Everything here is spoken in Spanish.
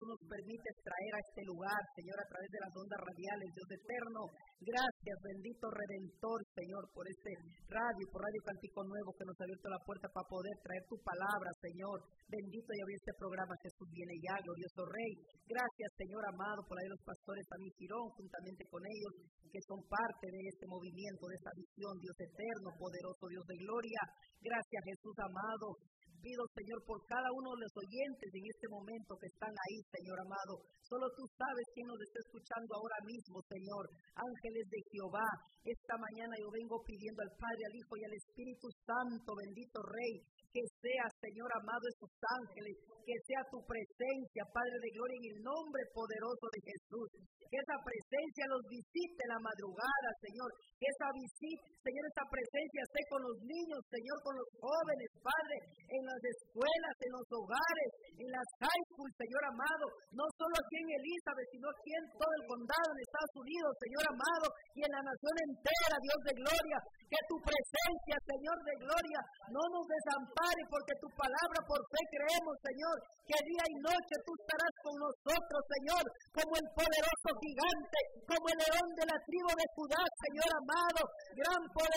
nos permites traer a este lugar, Señor, a través de las ondas radiales, Dios eterno. Gracias, bendito Redentor, Señor, por este radio, por Radio Cántico Nuevo, que nos ha abierto la puerta para poder traer tu palabra, Señor. Bendito y abrir este programa, Jesús viene ya, glorioso Rey. Gracias, Señor amado, por ahí los pastores también Girón, juntamente con ellos, que son parte de este movimiento, de esta visión, Dios eterno, poderoso Dios de gloria. Gracias, Jesús amado. Pido, Señor, por cada uno de los oyentes en este momento que están ahí, Señor amado. Solo tú sabes quién nos está escuchando ahora mismo, Señor. Ángeles de Jehová, esta mañana yo vengo pidiendo al Padre, al Hijo y al Espíritu Santo, bendito Rey, que sea, Señor amado, esos ángeles, que sea tu presencia, Padre de gloria, en el nombre poderoso de Jesús. Que esa presencia los visite en la madrugada, Señor. Que esa visita, Señor, esa presencia esté con los niños, Señor, con los jóvenes, Padre, en las escuelas, en los hogares, en las high school, Señor amado. No solo aquí en Elizabeth, sino aquí en todo el condado, en Estados Unidos, Señor amado, y en la nación entera, Dios de gloria. Que tu presencia, Señor de gloria, no nos desampare, porque tu palabra por fe creemos, Señor, que día y noche tú estarás con nosotros, Señor, como el poderoso gigante, como el león de la tribu de Judá, Señor amado, gran poder